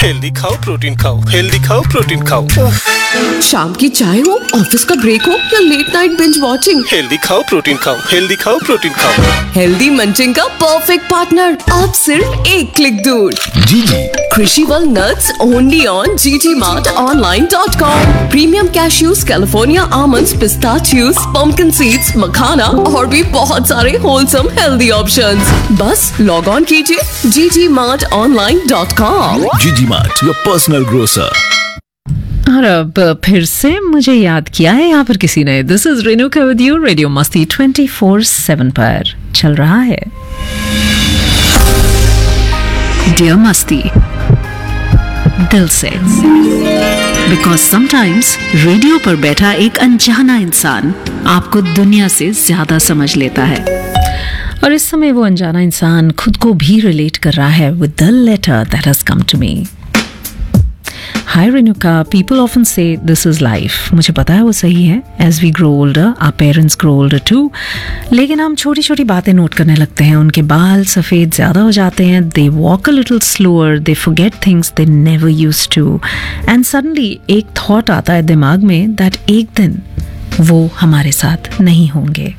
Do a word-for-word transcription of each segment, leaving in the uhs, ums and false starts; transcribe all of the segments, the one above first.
Healthy खाओ protein खाओ, healthy खाओ प्रोटीन खाओ। शाम की चाय हो, ऑफिस का ब्रेक हो या late night binge watching, healthy खाओ प्रोटीन खाओ, हेल्दी खाओ प्रोटीन खाओ। हेल्दी मंचिंग का परफेक्ट पार्टनर अब सिर्फ एक क्लिक दूर। जीजी Crunchyroll nuts only on g g mart online dot com. Premium cashews, California almonds, pistachios, pumpkin seeds, मखाना और भी बहुत सारे wholesome healthy options. बस लॉग ऑन कीजिए g g mart online dot com. जीजी मार्ट, योर पर्सनल ग्रोसर। और अब फिर से मुझे याद किया है यहाँ पर किसी ने। This is Renuka with you, radio मस्ती ट्वेंटी फोर सेवन पर चल रहा है। डियर मस्ती, दिल से, बिकॉज समटाइम्स रेडियो पर बैठा एक अनजाना इंसान आपको दुनिया से ज्यादा समझ लेता है, और इस समय वो अनजाना इंसान खुद को भी रिलेट कर रहा है with the letter that has come to me. Hi Renuka, people often say this is life. मुझे पता है वो सही है. As we grow older, our parents grow older too. लेकिन हम छोटी छोटी बातें नोट करने लगते हैं. उनके बाल सफ़ेद ज़्यादा हो जाते हैं. They walk a little slower. They forget things they never used to. And suddenly एक thought आता है दिमाग में that एक दिन वो हमारे साथ नहीं होंगे.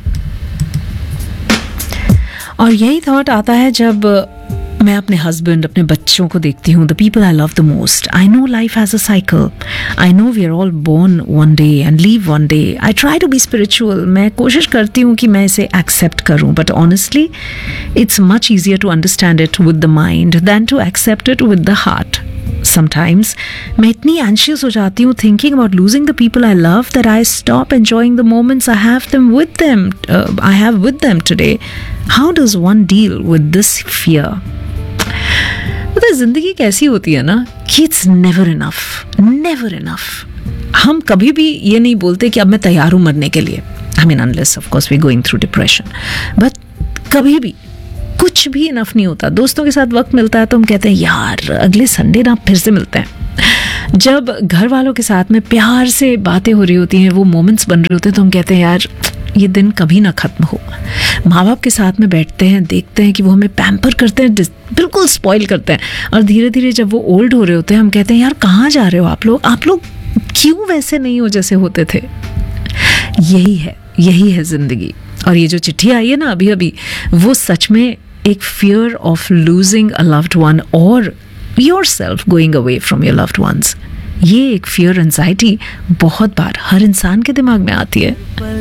और यही थॉट आता है जब मैं अपने हस्बैंड, अपने बच्चों को देखती हूँ. The people I love the most. I know life has a cycle. I know we are all born one day and leave one day. I try to be spiritual. मैं कोशिश करती हूँ कि मैं इसे एक्सेप्ट करूँ, but honestly it's much easier to understand it with the mind then to accept it with the heart. Sometimes मैं इतनी anxious हो जाती हूँ thinking about losing the people I love that I stop enjoying the moments I have them with them. Uh, I have with them today. How does one deal with this fear? मतलब जिंदगी कैसी होती है ना कि it's never enough, never enough. हम कभी भी ये नहीं बोलते कि अब मैं तैयार हूँ मरने के लिए. I mean unless of course we're going through depression. But कभी भी कुछ भी इनफ नहीं होता. दोस्तों के साथ वक्त मिलता है तो हम कहते हैं यार अगले संडे ना फिर से मिलते हैं. जब घर वालों के साथ में प्यार से बातें हो रही होती हैं, वो मोमेंट्स बन रहे होते हैं, तो हम कहते हैं यार ये दिन कभी ना ख़त्म हो. माँ बाप के साथ में बैठते हैं, देखते हैं कि वो हमें पैम्पर करते हैं, बिल्कुल स्पॉइल करते हैं, और धीरे धीरे जब वो ओल्ड हो रहे होते हैं हम कहते हैं यार कहाँ जा रहे हो आप लोग आप लोग क्यों वैसे नहीं हो जैसे होते थे. यही है यही है ज़िंदगी. और ये जो चिट्ठी आई है ना अभी अभी, वो सच में एक fear of losing a loved one और yourself going away from your loved ones. ये एक फियर एंजाइटी बहुत बार हर इंसान के दिमाग में आती है.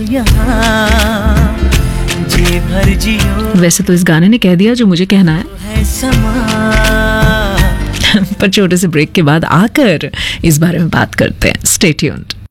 वैसे तो इस गाने ने कह दिया जो मुझे कहना है, पर छोटे से ब्रेक के बाद आकर इस बारे में बात करते हैं. Stay tuned.